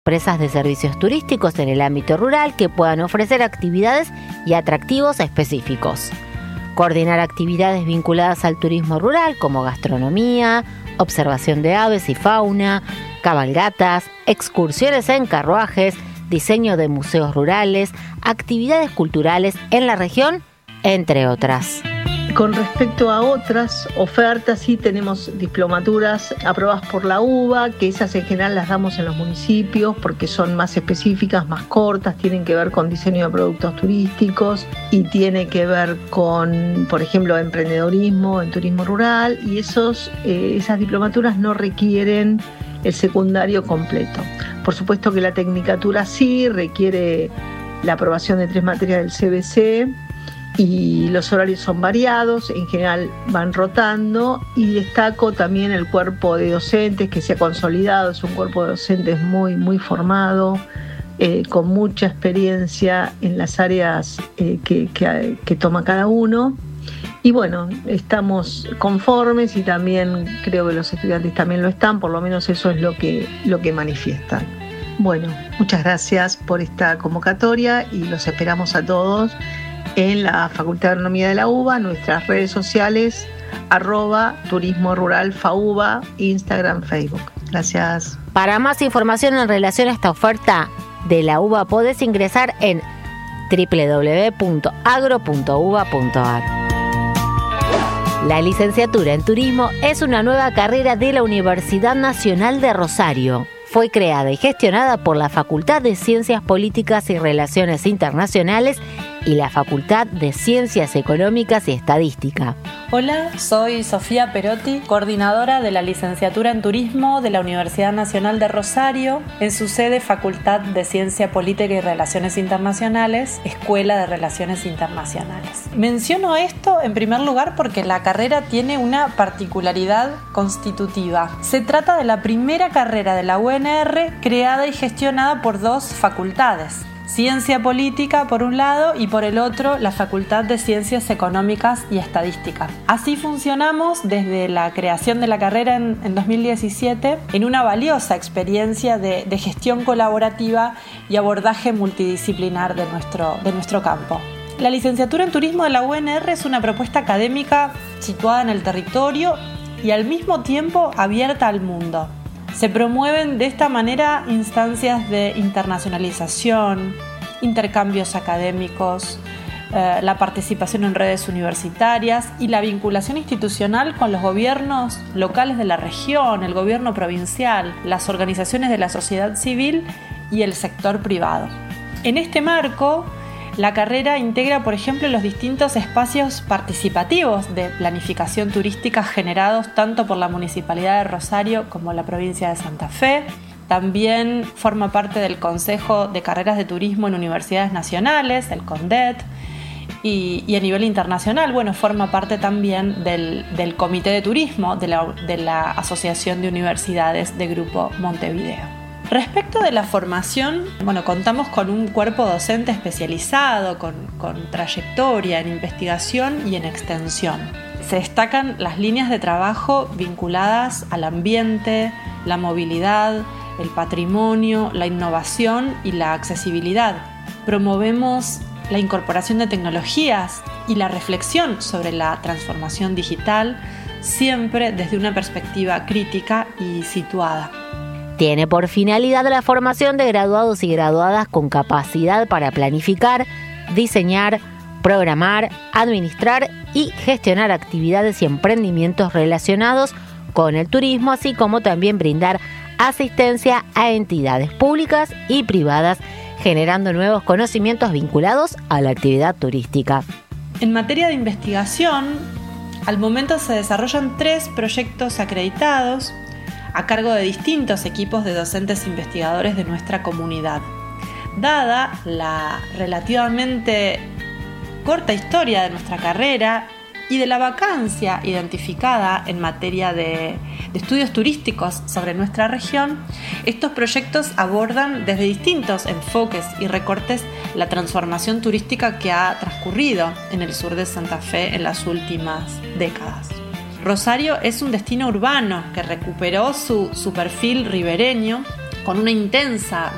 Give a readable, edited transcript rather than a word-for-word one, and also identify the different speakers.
Speaker 1: empresas de servicios turísticos en el ámbito rural que puedan ofrecer actividades y atractivos específicos. Coordinar actividades vinculadas al turismo rural como gastronomía, observación de aves y fauna, cabalgatas, excursiones en carruajes, diseño de museos rurales, actividades culturales en la región, entre otras.
Speaker 2: Con respecto a otras ofertas, sí tenemos diplomaturas aprobadas por la UBA, que esas en general las damos en los municipios porque son más específicas, más cortas, tienen que ver con diseño de productos turísticos y tiene que ver con, por ejemplo, emprendedorismo en turismo rural, y esas diplomaturas no requieren el secundario completo. Por supuesto que la tecnicatura sí requiere la aprobación de 3 materias del CBC, y los horarios son variados, en general van rotando, y destaco también el cuerpo de docentes que se ha consolidado, es un cuerpo de docentes muy formado, con mucha experiencia en las áreas que toma cada uno. Y bueno, estamos conformes y también creo que los estudiantes también lo están, por lo menos eso es lo que manifiestan. Bueno, muchas gracias por esta convocatoria y los esperamos a todos en la Facultad de Agronomía de la UBA, nuestras redes sociales, @Turismo Rural FAUBA, Instagram, Facebook. Gracias.
Speaker 1: Para más información en relación a esta oferta de la UBA, podés ingresar en www.agro.uba.ar. La licenciatura en Turismo es una nueva carrera de la Universidad Nacional de Rosario. Fue creada y gestionada por la Facultad de Ciencias Políticas y Relaciones Internacionales y la Facultad de Ciencias Económicas y Estadística.
Speaker 3: Hola, soy Sofía Perotti, coordinadora de la licenciatura en Turismo de la Universidad Nacional de Rosario, en su sede Facultad de Ciencia Política y Relaciones Internacionales, Escuela de Relaciones Internacionales. Menciono esto en primer lugar porque la carrera tiene una particularidad constitutiva. Se trata de la primera carrera de la UNR creada y gestionada por 2 facultades. Ciencia Política por un lado y por el otro la Facultad de Ciencias Económicas y Estadística. Así funcionamos desde la creación de la carrera en 2017 en una valiosa experiencia de gestión colaborativa y abordaje multidisciplinar de nuestro campo. La licenciatura en Turismo de la UNR es una propuesta académica situada en el territorio y al mismo tiempo abierta al mundo. Se promueven de esta manera instancias de internacionalización, intercambios académicos, la participación en redes universitarias y la vinculación institucional con los gobiernos locales de la región, el gobierno provincial, las organizaciones de la sociedad civil y el sector privado. En este marco, la carrera integra, por ejemplo, los distintos espacios participativos de planificación turística generados tanto por la Municipalidad de Rosario como la provincia de Santa Fe. También forma parte del Consejo de Carreras de Turismo en Universidades Nacionales, el CONDET, y a nivel internacional, forma parte también del Comité de Turismo de la Asociación de Universidades de Grupo Montevideo. Respecto de la formación, contamos con un cuerpo docente especializado, con trayectoria en investigación y en extensión. Se destacan las líneas de trabajo vinculadas al ambiente, la movilidad, el patrimonio, la innovación y la accesibilidad. Promovemos la incorporación de tecnologías y la reflexión sobre la transformación digital, siempre desde una perspectiva crítica y situada.
Speaker 1: Tiene por finalidad la formación de graduados y graduadas con capacidad para planificar, diseñar, programar, administrar y gestionar actividades y emprendimientos relacionados con el turismo, así como también brindar asistencia a entidades públicas y privadas, generando nuevos conocimientos vinculados a la actividad turística.
Speaker 3: En materia de investigación, al momento se desarrollan 3 proyectos acreditados a cargo de distintos equipos de docentes investigadores de nuestra comunidad. Dada la relativamente corta historia de nuestra carrera y de la vacancia identificada en materia de estudios turísticos sobre nuestra región, estos proyectos abordan desde distintos enfoques y recortes la transformación turística que ha transcurrido en el sur de Santa Fe en las últimas décadas. Rosario es un destino urbano que recuperó su perfil ribereño con una intensa